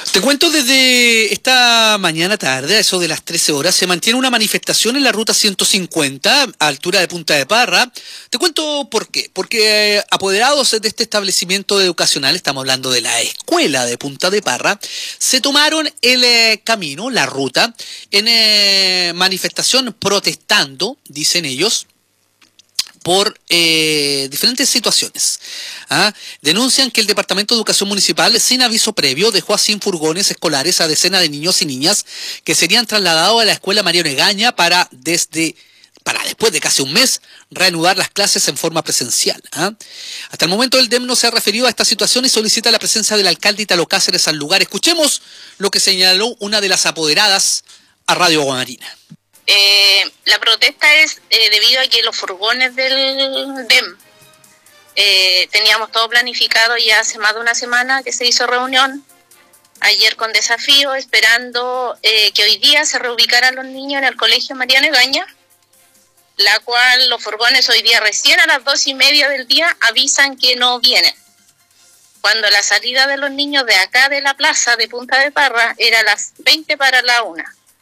Te cuento desde esta mañana tarde, a eso de las 13 horas, se mantiene una manifestación en la ruta 150, a altura de Punta de Parra. Te cuento por qué. Porque apoderados de este establecimiento educacional, estamos hablando de la escuela de Punta de Parra, se tomaron el camino, la ruta, en manifestación protestando, dicen ellos, por diferentes situaciones. Denuncian que el Departamento de Educación Municipal, sin aviso previo, dejó así en furgones escolares a decenas de niños y niñas que serían trasladados a la escuela Mariano Egaña para después de casi un mes reanudar las clases en forma presencial. Hasta el momento el DEM no se ha referido a esta situación y solicita la presencia del alcalde Italo Cáceres al lugar. Escuchemos lo que señaló una de las apoderadas a Radio Guamarina. La protesta es debido a que los furgones del DEM, teníamos todo planificado ya hace más de una semana que se hizo reunión, ayer con desafío, esperando que hoy día se reubicaran los niños en el colegio Mariano Egaña, la cual los furgones hoy día recién a las 2:30 del día avisan que no vienen, cuando la salida de los niños de acá de la plaza de Punta de Parra era a las 20 para la 1.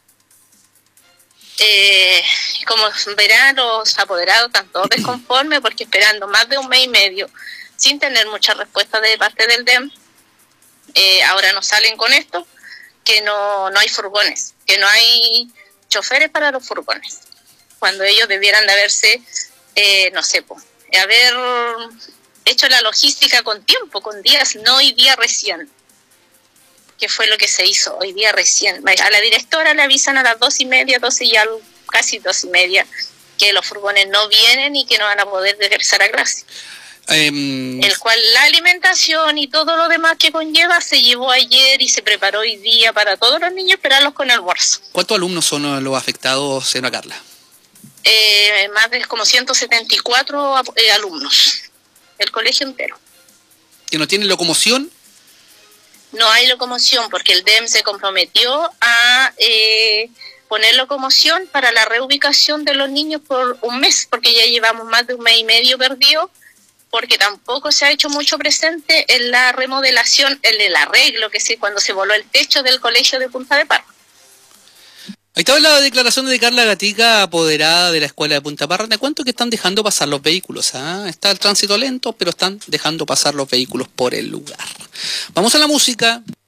Como verán, los apoderados están todos desconformes porque esperando más de un mes y medio sin tener mucha respuesta de parte del DEM, ahora nos salen con esto, que no hay furgones, que no hay choferes para los furgones, cuando ellos debieran de haberse, haber hecho la logística con tiempo, con días, no hoy día recién. Que fue lo que se hizo hoy día recién. A la directora le avisan a las 2:30, 12 y algo, casi 2:30, que los furgones no vienen y que no van a poder regresar a clase. El cual la alimentación y todo lo demás que conlleva se llevó ayer y se preparó hoy día para todos los niños esperarlos con almuerzo. ¿Cuántos alumnos son los afectados, señora Carla? Más de como 174 alumnos, el colegio entero. ¿Que no tienen locomoción? No hay locomoción porque el DEM se comprometió a poner locomoción para la reubicación de los niños por un mes, porque ya llevamos más de un mes y medio perdido, porque tampoco se ha hecho mucho presente en la remodelación, en el arreglo que sí, cuando se voló el techo del colegio de Punta de Parra. Ahí estaba la declaración de Carla Gatica, apoderada de la escuela de Punta Parra. Te cuento que están dejando pasar los vehículos. Está el tránsito lento, pero están dejando pasar los vehículos por el lugar. Vamos a la música.